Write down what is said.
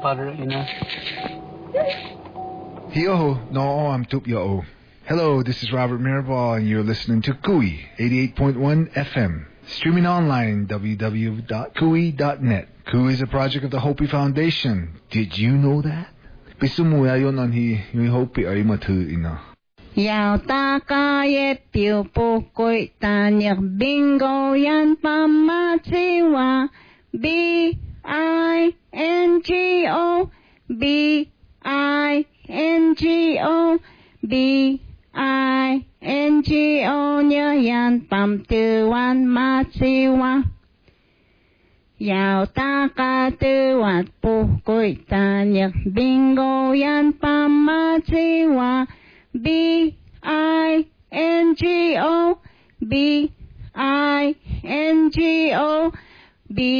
butter ina. Hiyo, no, I'm Tupyo. Hello, this is Robert Mirabal, and you're listening to Kui 88.1 FM. Streaming online, www.kui.net. Kui is a project of the Hopi Foundation. Did you know that? Bisumuya yon on yung Hopi ay matu ina. Yao taka ye piu po koi tanyak bingo yan pamatiwa. B-I-N-G-O B-I-N-G-O B-I-N-G-O nya yan pam tuwan matiwa. Yao taka tuwat po koi tanyak bingo yan pamatiwa. B-I-N-G-O B-I-N-G-O B